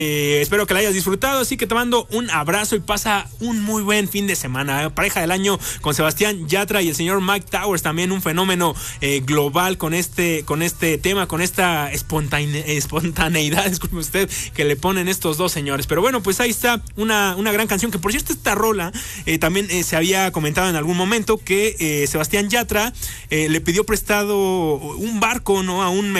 Espero que la hayas disfrutado, así que te mando un abrazo y pasa un muy buen fin de semana. Pareja del año con Sebastián Yatra y el señor Mike Towers, también un fenómeno global con este tema, con esta espontaneidad, disculpe usted, que le ponen estos dos señores. Pero bueno, pues ahí está una gran canción, que por cierto esta rola también se había comentado en algún momento que Sebastián Yatra le pidió prestado un barco, ¿no?, a un